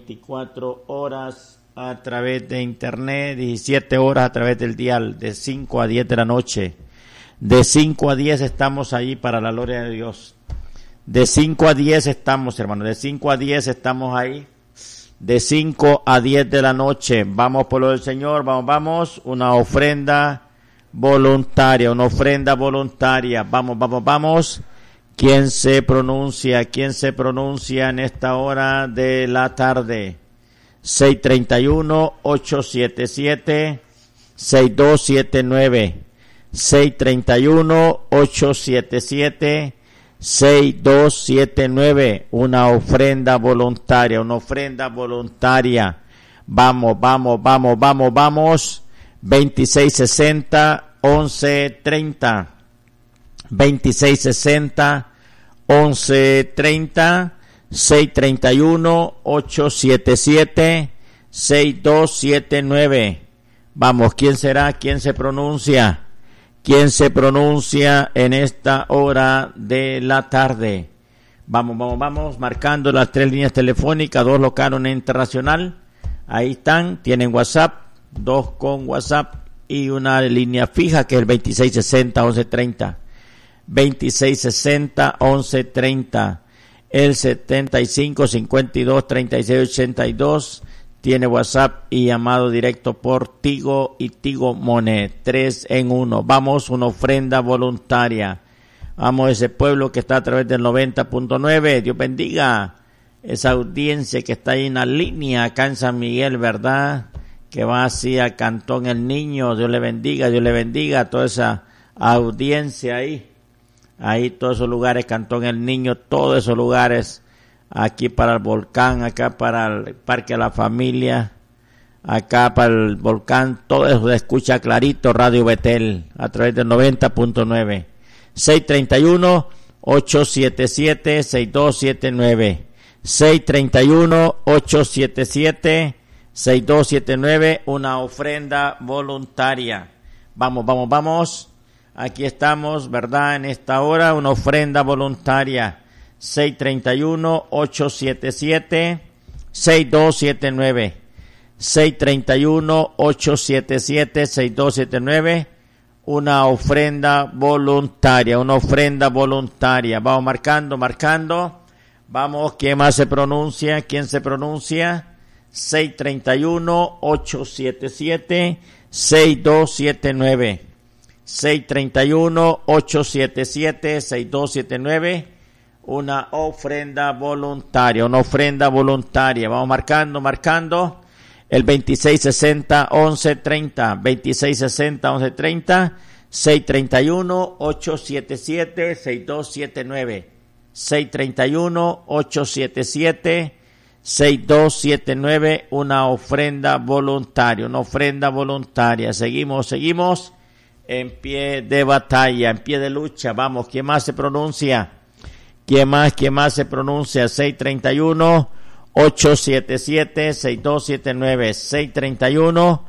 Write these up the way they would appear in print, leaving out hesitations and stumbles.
24 horas a través de internet, 17 horas a través del dial, de 5 a 10 de la noche. De 5 a 10 estamos ahí para la gloria de Dios. De 5 a 10 estamos, hermanos, de 5 a 10 estamos ahí. De 5 a 10 de la noche. Vamos por lo del Señor, vamos, una ofrenda voluntaria, Vamos. ¿Quién se pronuncia en esta hora de la tarde? 631-877-6279. 631-877-6279. Una ofrenda voluntaria. Vamos. 2660-1130. 2660-1130. 631-877-6279. Vamos, ¿quién será? ¿Quién se pronuncia? ¿Quién se pronuncia en esta hora de la tarde? Vamos, marcando las 3 líneas telefónicas, 2 local, 1 internacional. Ahí están, tienen WhatsApp, 2 con WhatsApp y una línea fija que es el 2660-1130. 2660-1130. El 7552-3682 tiene WhatsApp y llamado directo por Tigo y Tigo Money, 3 en 1. Vamos, una ofrenda voluntaria. Vamos, ese pueblo que está a través del 90.9. Dios bendiga esa audiencia que está ahí en la línea acá en San Miguel, ¿verdad? Que va así a Cantón El Niño. Dios le bendiga a toda esa audiencia ahí. Ahí todos esos lugares, Cantón El Niño, todos esos lugares, aquí para el volcán, acá para el Parque de la Familia, acá para el volcán, todo eso se escucha clarito, Radio Betel, a través del 90.9. 631-877-6279. 631-877-6279, una ofrenda voluntaria. Vamos. Aquí estamos, ¿verdad? En esta hora, una ofrenda voluntaria. 631-877-6279. 631-877-6279. Una ofrenda voluntaria. Vamos marcando. Vamos, ¿quién más se pronuncia? 631-877-6279. 631-877-6279, una ofrenda voluntaria. Vamos marcando, el 2660-1130, 2660-1130, 631-877-6279, 631-877-6279, una ofrenda voluntaria. Seguimos. En pie de batalla, en pie de lucha. Vamos, ¿quién más se pronuncia? 631-877-6279.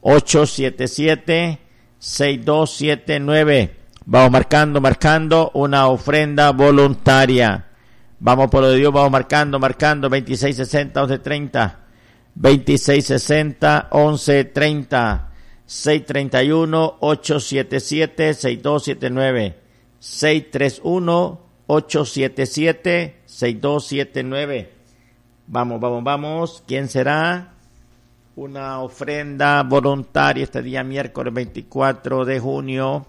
631-877-6279. Vamos marcando una ofrenda voluntaria. Vamos por lo de Dios, vamos marcando. 2660-1130. 2660-1130. 631-877-6279. 631-877-6279. Vamos. ¿Quién será? Una ofrenda voluntaria este día miércoles 24 de junio.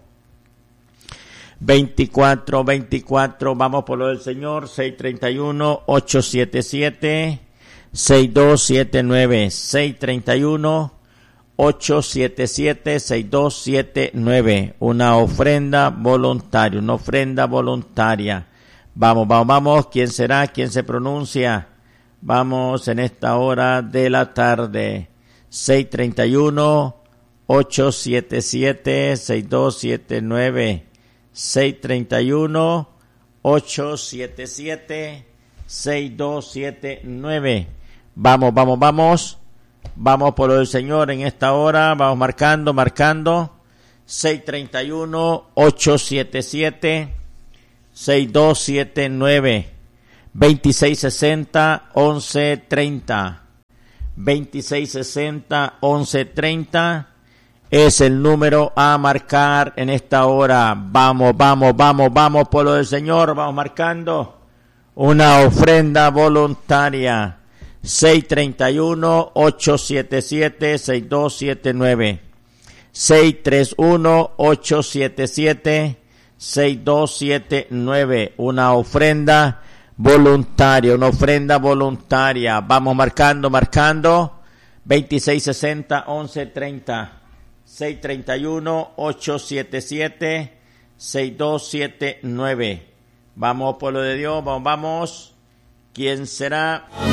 24. Vamos por lo del Señor. 631-877-6279. 631-877-6279, una ofrenda voluntaria. Vamos, ¿quién será? ¿Quién se pronuncia? Vamos en esta hora de la tarde. 631-877-6279. 631-877-6279. Vamos. Vamos por lo del Señor en esta hora. Vamos marcando. 631-877-6279. 2660-1130. 2660-1130 es el número a marcar en esta hora. Vamos, pueblo del Señor, vamos marcando una ofrenda voluntaria. 631-877-6279. 631-877-6279. Una ofrenda voluntaria. Vamos marcando. 2660-1130. 631-877-6279. Vamos, pueblo de Dios, vamos. ¿Quién será?